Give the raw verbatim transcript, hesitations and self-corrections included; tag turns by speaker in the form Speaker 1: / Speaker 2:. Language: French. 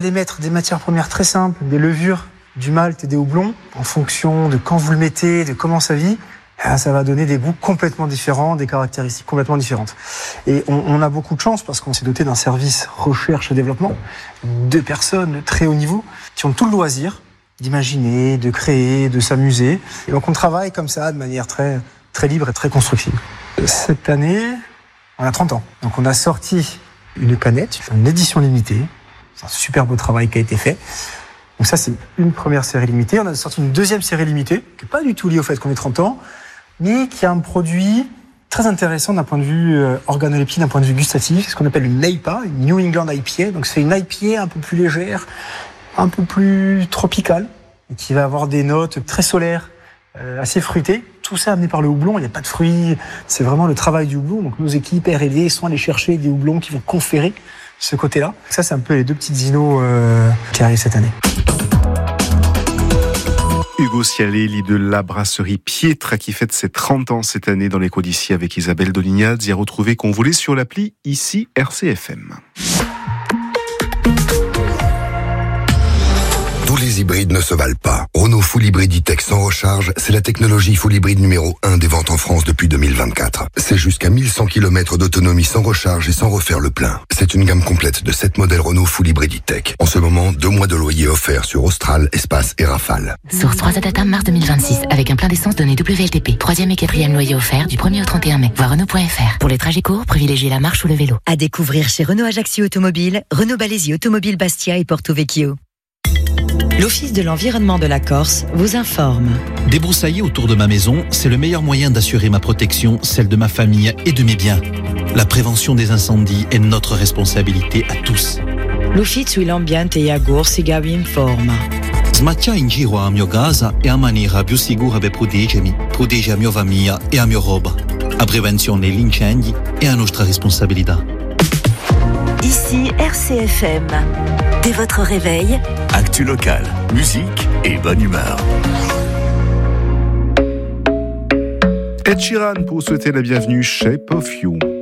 Speaker 1: d'émettre des matières premières très simples, des levures, du malt et des houblons, en fonction de quand vous le mettez, de comment ça vit, ça va donner des goûts complètement différents, des caractéristiques complètement différentes. Et on, on a beaucoup de chance parce qu'on s'est doté d'un service recherche et développement, de personnes de très haut niveau qui ont tout le loisir d'imaginer, de créer, de s'amuser. Et donc on travaille comme ça de manière très, très libre et très constructive. Cette année, on a trente ans. Donc on a sorti une canette, une édition limitée. C'est un super beau travail qui a été fait. Donc ça, c'est une première série limitée. On a sorti une deuxième série limitée, qui n'est pas du tout liée au fait qu'on ait trente ans, mais qui a un produit très intéressant d'un point de vue euh, organoleptique, d'un point de vue gustatif. C'est ce qu'on appelle une N E I P A, une New England I P A. Donc c'est une I P A un peu plus légère, un peu plus tropicale, et qui va avoir des notes très solaires, euh, assez fruitées. Tout ça amené par le houblon, il n'y a pas de fruits. C'est vraiment le travail du houblon. Donc nos équipes R et D sont allées chercher des houblons qui vont conférer ce côté-là. Ça, c'est un peu les deux petites inos euh, qui arrivent cette année.
Speaker 2: Hugo Cialelli de la brasserie Pietra qui fête ses trente ans cette année dans l'écho d'ici avec Isabelle Dolignaz, y a retrouvé qu'on voulait sur l'appli ici R C F M.
Speaker 3: Tous les hybrides ne se valent pas. Renault Full Hybrid E-Tech sans recharge, c'est la technologie full hybride numéro un des ventes en France depuis deux mille vingt-quatre. C'est jusqu'à mille cent kilomètres d'autonomie sans recharge et sans refaire le plein. C'est une gamme complète de sept modèles Renault Full Hybrid E-Tech. En ce moment, deux mois de loyer offerts sur Austral, Espace et Rafale.
Speaker 4: Source trois Data mars deux mille vingt-six avec un plein d'essence donné W L T P. Troisième et quatrième loyer offert du premier au trente et un mai. Voir Renault point F R. Pour les trajets courts, privilégiez la marche ou le vélo.
Speaker 5: À découvrir chez Renault Ajaccio Automobile, Renault Balesi Automobile Bastia et Porto Vecchio. L'Office de l'environnement de la Corse vous informe.
Speaker 6: Débroussailler autour de ma maison, c'est le meilleur moyen d'assurer ma protection, celle de ma famille et de mes biens. La prévention des incendies est notre responsabilité à tous.
Speaker 5: L'Ufficio l'ambiente e agorsiga vi informa.
Speaker 6: Smattia in giro a mio casa e a maniera più sicura per proteggermi, protegge a mia famiglia e a mia roba. A prevenzione degli incendi è a nostra responsabilità.
Speaker 7: Ici R C F M. Dès votre réveil,
Speaker 8: actu local, musique et bonne humeur.
Speaker 2: Ed Sheeran pour souhaiter la bienvenue, Shape of You.